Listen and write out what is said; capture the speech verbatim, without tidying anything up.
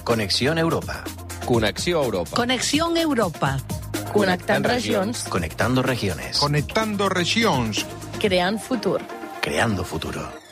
Conexión Europa. Connexió Europa. Conexión Europa. Connectant regions. Conectando regiones. Conectando regions. Creant futur. Creando futuro.